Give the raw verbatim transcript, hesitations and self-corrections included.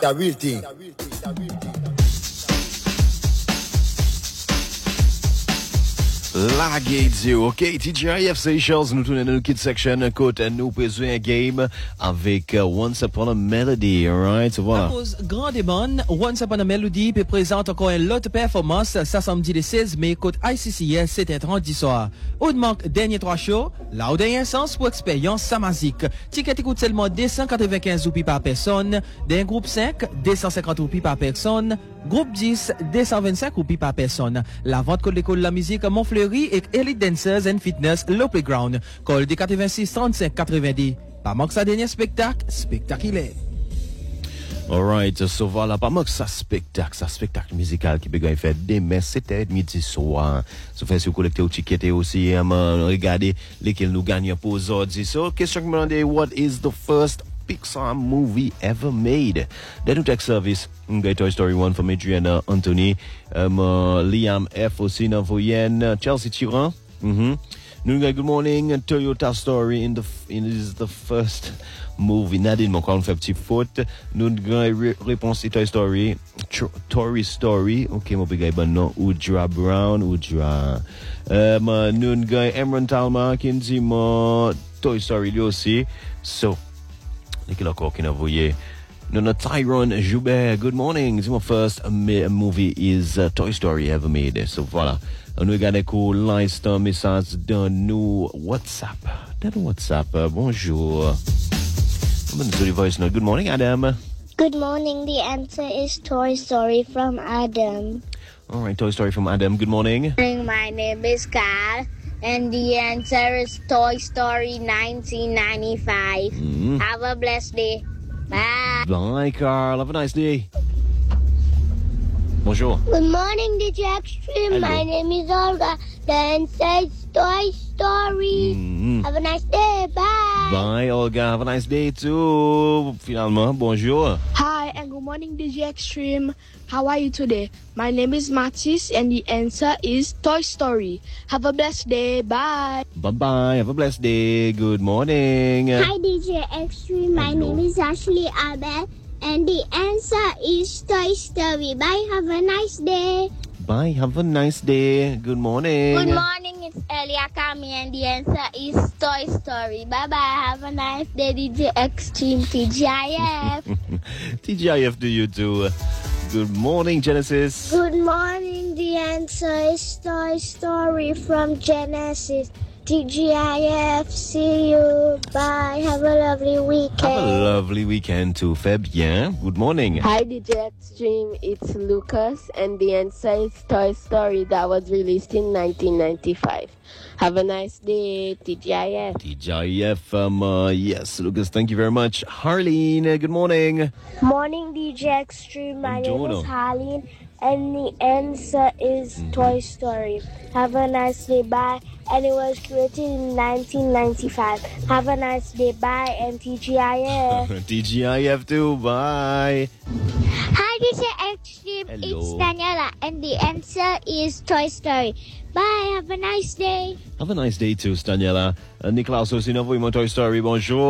a real thing. La Gate ok, T G I F Seychelles, nous tournons dans le kit section, côté nous présentons un game avec uh, Once Upon a Melody, alright, so voilà. À cause grande et bonne, Once Upon a Melody peut présente encore une autre performance, ça samedi le seize mai, côté I C C S, c'était trente soir. Ou de manque dernier trois shows, là où dernier sens pour expérience samazique. Ticket coûte seulement deux cent quatre-vingt-quinze roupies par personne, d'un groupe cinq, deux cent cinquante roupies par personne, groupe dix, deux cent vingt-cinq roupies par personne. La vente code l'école de la musique Montfleury et Elite Dancers and Fitness Low Playground. Call de quatre-vingt-six trente-cinq quatre-vingt-dix. Pas manque sa dernier spectacle, spectaculaire. Alright, so voilà, pas manque ça spectacle, ça spectacle musical qui peut faire demain sept heures trente midi soir. So fait si vous collectez au ticket et aussi um, regardez lesquels nous gagnons pour aujourd'hui. So, question que me demande, what is the first Pixar movie ever made? Then we take service. Okay, Toy Story one from Adriana Anthony, um, uh, Liam F. Osina Voyen, Chelsea Chiran. Mm-hmm. Good morning. Toyota Story in the in is the first movie. Nadine mon quand on fait petit faute. Nous avons réponse Toy Story, Toy Story. OK, mon big bon nom Udra Brown, Udra. Um, nous avons Emron Talma qui dit mon Toy Story lui aussi. So Nicolas encore qui n'a voyé. No, no, Tyrone Joubert, good morning. My first uh, movie is uh, Toy Story ever made. So voilà. On regarde cool l'instant message dans nous WhatsApp. Dans WhatsApp. Uh, bonjour. Voice note. Good morning, Adam. Good morning. The answer is Toy Story from Adam. All right, Toy Story from Adam. Good morning. My name is Carl, and the answer is Toy Story nineteen ninety-five. Mm. Have a blessed day. Bye. Bye, Carl. Have a nice day. Bonjour. Good morning, D J Extreme. Hello. My name is Olga. The answer is Toy Story. Mm-hmm. Have a nice day. Bye. Bye, Olga. Have a nice day too. Finalement, bonjour. Hi, and good morning, D J Extreme. How are you today? My name is Matis, and the answer is Toy Story. Have a blessed day. Bye. Bye-bye. Have a blessed day. Good morning. Hi, D J Extreme. My Hello. name is Ashley Abel, and the answer is Toy Story. Bye. Have a nice day. Bye. Have a nice day. Good morning. Good morning. It's Elia Kami, and the answer is Toy Story. Bye bye. Have a nice day, D J Extreme T G I F. T G I F to you too. Good morning, Genesis. Good morning. The answer is Toy Story from Genesis. T G I F. See you. Bye. Have a lovely weekend. Have a lovely weekend too, Fabien. Good morning. Hi, D J Extreme. It's Lucas, and the answer is Toy Story that was released in nineteen ninety-five. Have a nice day, T G I F. T G I F, um, uh, yes, Lucas, thank you very much. Harleen, uh, good morning. Morning, D J Extreme. My name Buongiorno. is Harleen, and the answer is Mm-hmm. Toy Story. Have a nice day. Bye. And it was created in nineteen ninety-five. Have a nice day. Bye. And T G I F. T G I F too, bye. Hi, D J Extreme. Hello. It's Daniela, and the answer is Toy Story. Bye. Have a nice day. Have a nice day too, Staniela. Uh, Nicolas aussi, nous voyons Toy Story, bonjour.